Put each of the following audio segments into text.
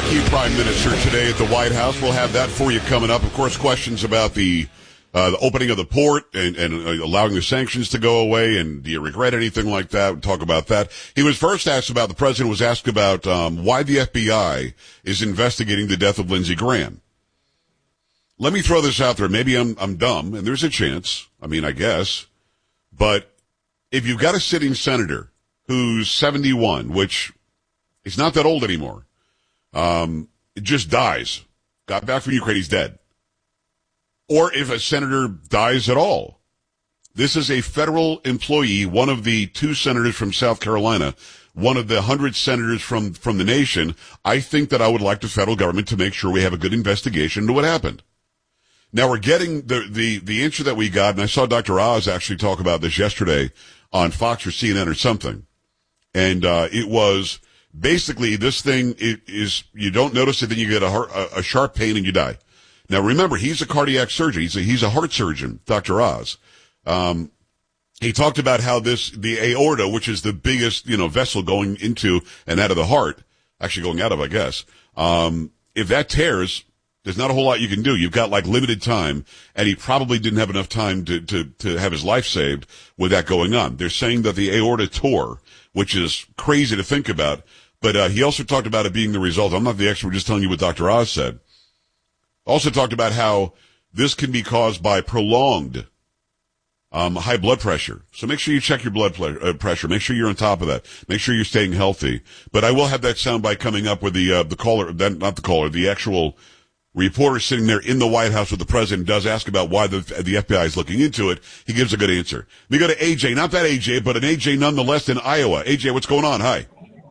key prime minister today at the White House. We'll have that for you coming up. Of course, questions about the opening of the port and allowing the sanctions to go away. And do you regret anything like that? We'll talk about that. He was first asked about, the president was asked about why the FBI is investigating the death of Lindsey Graham. Let me throw this out there. Maybe I'm dumb, and there's a chance. I mean, I guess. But if you've got a sitting senator who's 71, which he's not that old anymore, just dies, got back from Ukraine, he's dead. Or if a senator dies at all. This is a federal employee, one of the 2 senators from South Carolina, one of the 100 senators from the nation. I think that I would like the federal government to make sure we have a good investigation into what happened. Now we're getting the answer that we got, and I saw Dr. Oz actually talk about this yesterday on Fox or CNN or something. And it was basically this thing is you don't notice it, then you get a sharp pain and you die. Now remember, he's a cardiac surgeon. He's a heart surgeon, Dr. Oz. He talked about how the aorta, which is the biggest, vessel going into and out of the heart, actually going out of, I guess, if that tears, there's not a whole lot you can do. You've got limited time, and he probably didn't have enough time to have his life saved with that going on. They're saying that the aorta tore, which is crazy to think about, but he also talked about it being the result. I'm not the expert, just telling you what Dr. Oz said. Also talked about how this can be caused by prolonged high blood pressure. So make sure you check your blood pressure. Make sure you're on top of that. Make sure you're staying healthy. But I will have that soundbite coming up with the caller, not the caller, the actual reporter sitting there in the White House with the president, does ask about why the FBI is looking into it. He gives a good answer. We go to AJ, not that AJ, but an AJ nonetheless in Iowa. AJ, what's going on? Hi.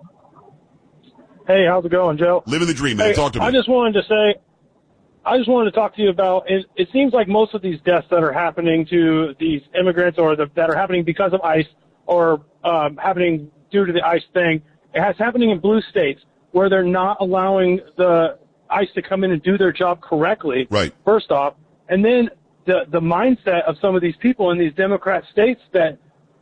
Hey, how's it going, Joe? Living the dream, man. Hey, talk to me. I just wanted to talk to you about, it seems like most of these deaths that are happening to these immigrants or that are happening because of ICE or happening due to the ICE thing, it's happening in blue states where they're not allowing the ICE to come in and do their job correctly, right, first off. And then the mindset of some of these people in these Democrat states that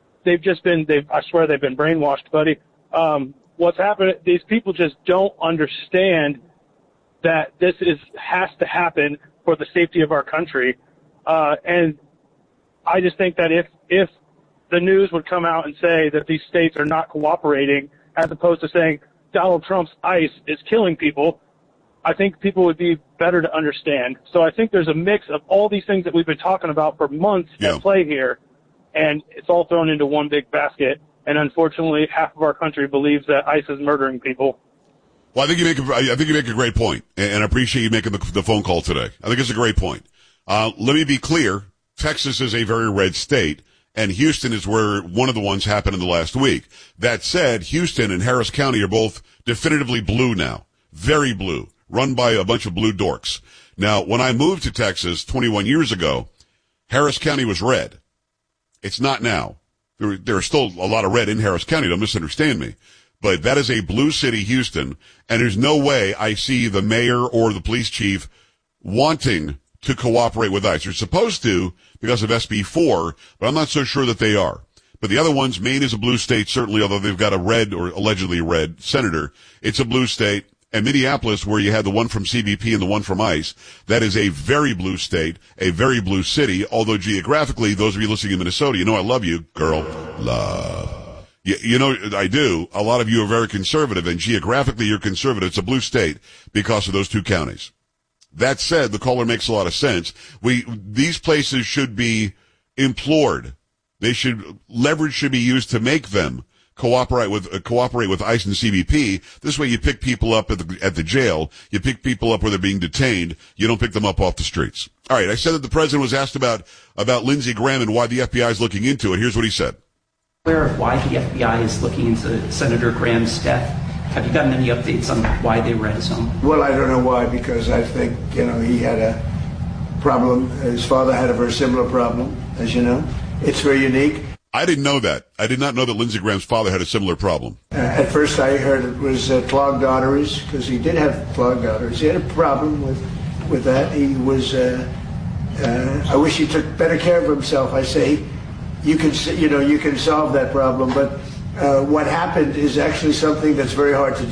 I swear they've been brainwashed, buddy. What's happened, these people just don't understand that this has to happen for the safety of our country. And I just think that if the news would come out and say that these states are not cooperating, as opposed to saying Donald Trump's ICE is killing people, I think people would be better to understand. So I think there's a mix of all these things that we've been talking about for months at play here, and it's all thrown into one big basket. And unfortunately, half of our country believes that ICE is murdering people. Well, I think you make a great point, and I appreciate you making the phone call today. I think it's a great point. Let me be clear. Texas is a very red state, and Houston is where one of the ones happened in the last week. That said, Houston and Harris County are both definitively blue now. Very blue. Run by a bunch of blue dorks. Now, when I moved to Texas 21 years ago, Harris County was red. It's not now. There are still a lot of red in Harris County. Don't misunderstand me. But that is a blue city, Houston, and there's no way I see the mayor or the police chief wanting to cooperate with ICE. They're supposed to because of SB 4, but I'm not so sure that they are. But the other ones, Maine is a blue state, certainly, although they've got a red or allegedly red senator. It's a blue state. And Minneapolis, where you had the one from CBP and the one from ICE, that is a very blue state, a very blue city, although geographically, those of you listening in Minnesota, I love you, girl. Love. I do. A lot of you are very conservative, and geographically you're conservative. It's a blue state because of those 2 counties. That said, the caller makes a lot of sense. These places should be implored. Leverage should be used to make them cooperate with ICE and CBP. This way you pick people up at the jail. You pick people up where they're being detained. You don't pick them up off the streets. All right. I said that the president was asked about Lindsey Graham and why the FBI is looking into it. Here's what he said. Aware of why the FBI is looking into Senator Graham's death? Have you gotten any updates on why they were at his home? Well, I don't know why, because I think, he had a problem. His father had a very similar problem, as you know. It's very unique. I didn't know that. I did not know that Lindsey Graham's father had a similar problem. At first I heard it was clogged arteries, because he did have clogged arteries. He had a problem with that. He was, I wish he took better care of himself. I say, you can solve that problem, but what happened is actually something that's very hard to do.